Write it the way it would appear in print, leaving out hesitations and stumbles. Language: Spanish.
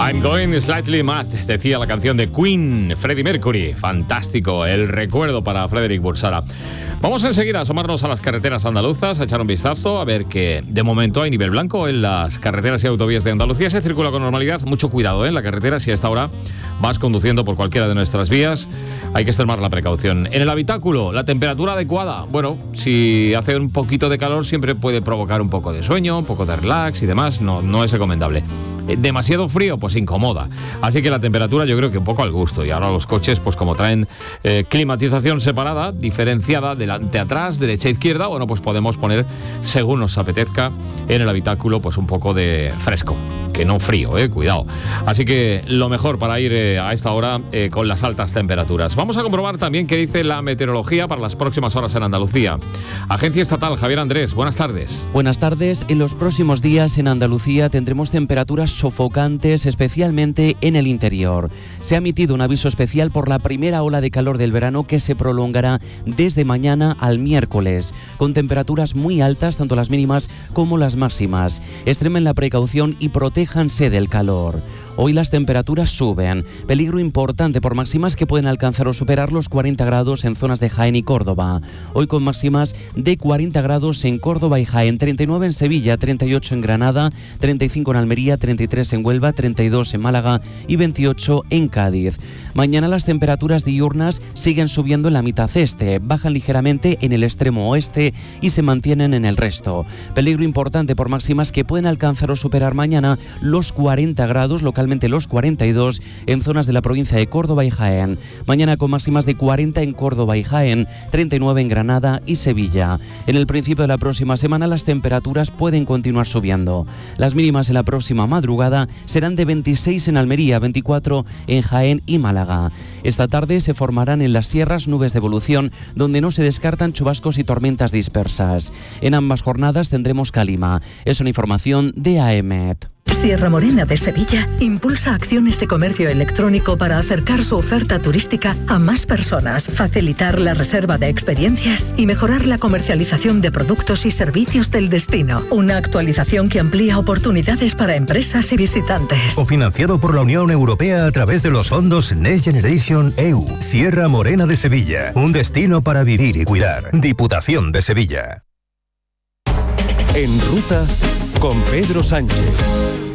I'm going slightly mad, decía la canción de Queen, Freddie Mercury. Fantástico, el recuerdo para Frederic Bulsara. Vamos enseguida a asomarnos a las carreteras andaluzas, a echar un vistazo, a ver que de momento hay nivel blanco en las carreteras y autovías de Andalucía. Se circula con normalidad, mucho cuidado en la carretera. Si a esta hora vas conduciendo por cualquiera de nuestras vías, hay que extremar la precaución. En el habitáculo, la temperatura adecuada. Bueno, si hace un poquito de calor siempre puede provocar un poco de sueño, un poco de relax y demás. No es recomendable. Demasiado frío, pues incomoda. Así que la temperatura yo creo que un poco al gusto. Y ahora los coches, pues como traen climatización separada, diferenciada, delante, atrás, derecha, izquierda, bueno, pues podemos poner, según nos apetezca, en el habitáculo, pues un poco de fresco. Que no frío, cuidado. Así que lo mejor para ir a esta hora con las altas temperaturas. Vamos a comprobar también qué dice la meteorología para las próximas horas en Andalucía. Agencia Estatal, Javier Andrés, buenas tardes. Buenas tardes. En los próximos días en Andalucía tendremos temperaturas sofocantes, especialmente en el interior. Se ha emitido un aviso especial por la primera ola de calor del verano que se prolongará desde mañana al miércoles, con temperaturas muy altas, tanto las mínimas como las máximas. Extremen la precaución y protéjanse del calor. Hoy las temperaturas suben, peligro importante por máximas que pueden alcanzar o superar los 40 grados en zonas de Jaén y Córdoba. Hoy con máximas de 40 grados en Córdoba y Jaén, 39 en Sevilla, 38 en Granada, 35 en Almería, 33 en Huelva, 32 en Málaga y 28 en Cádiz. Mañana las temperaturas diurnas siguen subiendo en la mitad este, bajan ligeramente en el extremo oeste y se mantienen en el resto. Peligro importante por máximas que pueden alcanzar o superar mañana los 40 grados, localmente los 42 en zonas de la provincia de Córdoba y Jaén. Mañana con máximas de 40 en Córdoba y Jaén, 39 en Granada y Sevilla. En el principio de la próxima semana las temperaturas pueden continuar subiendo. Las mínimas en la próxima madrugada serán de 26 en Almería, 24 en Jaén y Málaga. Esta tarde se formarán en las sierras nubes de evolución donde no se descartan chubascos y tormentas dispersas. En ambas jornadas tendremos calima. Es una información de AEMET. Sierra Morena de Sevilla impulsa acciones de comercio electrónico para acercar su oferta turística a más personas, facilitar la reserva de experiencias y mejorar la comercialización de productos y servicios del destino. Una actualización que amplía oportunidades para empresas y visitantes. Cofinanciado por la Unión Europea a través de los fondos Next Generation EU. Sierra Morena de Sevilla, un destino para vivir y cuidar. Diputación de Sevilla. En ruta con Pedro Sánchez.